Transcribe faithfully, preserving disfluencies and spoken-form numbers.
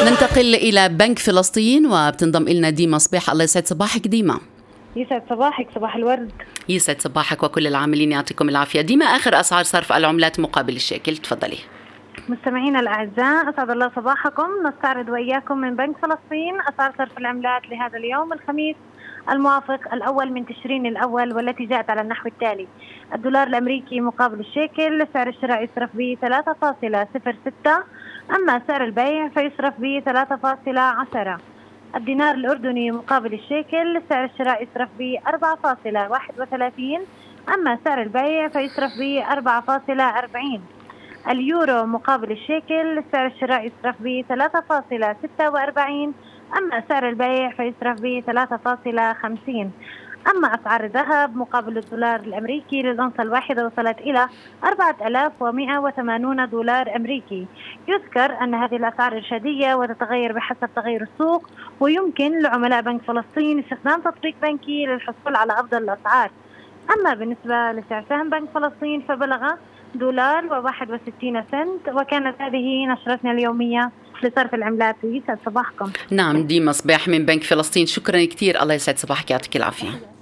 ننتقل إلى بنك فلسطين وبتنضم إلنا ديما صباح. الله يسعد صباحك ديما. يسعد صباحك، صباح الورد. يسعد صباحك وكل العاملين، يعطيكم العافية. ديما، آخر أسعار صرف العملات مقابل الشيكل، تفضلي. مستمعينا الأعزاء، أسعد الله صباحكم. نستعرض وإياكم من بنك فلسطين أسعار صرف العملات لهذا اليوم الخميس الموافق الأول من تشرين الأول، والتي جاءت على النحو التالي: الدولار الأمريكي مقابل الشيكل سعر الشراء يصرف ب ثلاثة فاصلة صفر ستة، أما سعر البيع فيصرف ب ثلاثة فاصلة عشرة. الدينار الأردني مقابل الشيكل سعر الشراء يصرف ب أربعة فاصلة واحد وثلاثين، أما سعر البيع فيصرف ب أربعة فاصلة أربعين. اليورو مقابل الشيكل سعر الشراء يصرف ب ثلاثة فاصلة ستة وأربعين، أما سعر البيع فيصرف ب ثلاثة فاصلة خمسين. أما أسعار الذهب مقابل الدولار الأمريكي للأونصة الواحدة وصلت إلى أربعة آلاف ومئة وثمانين دولار أمريكي. يذكر أن هذه الأسعار إرشادية وتتغير بحسب تغير السوق، ويمكن لعملاء بنك فلسطين استخدام تطبيق بنكي للحصول على أفضل الأسعار. أما بالنسبة لسعر سهم بنك فلسطين فبلغ دولار وواحد وستين سنت. وكانت هذه نشرتنا اليومية لصرف العملات. يسعد صباحكم. نعم، ديما صباح من بنك فلسطين، شكرا كثير. الله يسعد صباحك، يعطيك العافية.